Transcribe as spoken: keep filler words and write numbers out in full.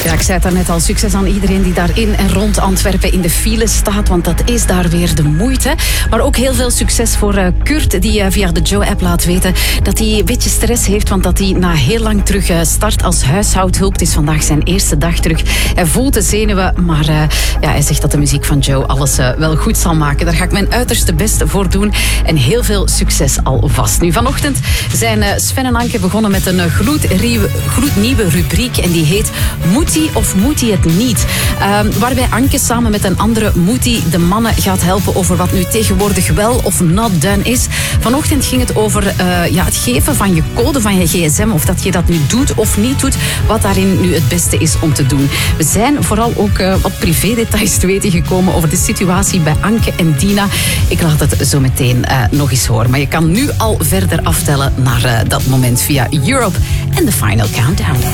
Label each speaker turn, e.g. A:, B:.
A: Ja, ik zei het daarnet al. Succes aan iedereen die daar in en rond Antwerpen in de file staat, want dat is daar weer de moeite. Maar ook heel veel succes voor uh, Kurt, die uh, via de Joe-app laat weten dat hij een beetje stress heeft, want dat hij na heel lang terug uh, start als huishoudhulp. Het is vandaag zijn eerste dag terug. Hij voelt de zenuwen, maar uh, ja, hij zegt dat de muziek van Joe alles uh, wel goed zal maken. Daar ga ik mijn uiterste best voor doen en heel veel succes alvast. Nu, vanochtend zijn uh, Sven en Anke begonnen met een uh, gloednieuwe, gloednieuwe rubriek en die heet Moet hij of moet hij het niet? Uh, waarbij Anke samen met een andere moet hij de mannen gaat helpen over wat nu tegenwoordig wel of not done is. Vanochtend ging het over uh, ja, het geven van je code van je gsm, of dat je dat nu doet of niet doet, wat daarin nu het beste is om te doen. We zijn vooral ook uh, wat privédetails te weten gekomen over de situatie bij Anke en Dina. Ik laat het zo meteen uh, nog eens horen. Maar je kan nu al verder aftellen naar uh, dat moment via Europe en de Final Countdown.